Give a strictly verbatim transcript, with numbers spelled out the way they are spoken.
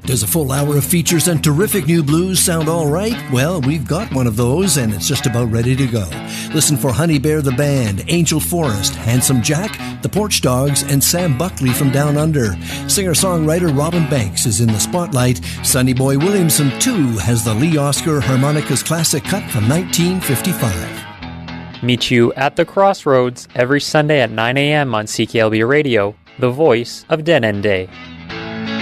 Does a full hour of features and terrific new blues sound all right? Well, we've got one of those, and it's just about ready to go. Listen for Honey Bear the Band, Angel Forrest, Handsome Jack, The Porch Dogs, and Sam Buckley from Down Under. Singer-songwriter Robin Banks is in the spotlight. Sonny Boy Williamson, too, has the Lee Oscar Harmonicas Classic cut from nineteen fifty-five. Meet you at the Crossroads every Sunday at nine a.m. on C K L B Radio, the voice of Dead End Day.